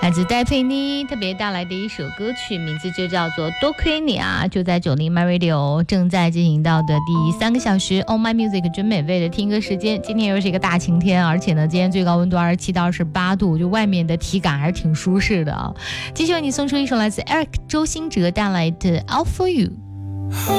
来自戴佩妮特别带来的一首歌曲，名字就叫做多亏你啊。就在90 My Radio 正在进行到的第3个小时 On My Music 真美味的听歌时间。今天又是一个大晴天，而且呢今天最高温度27到28度，就外面的体感还是挺舒适的啊。继续为你送出一首来自 Eric 周兴哲带来的 All For You。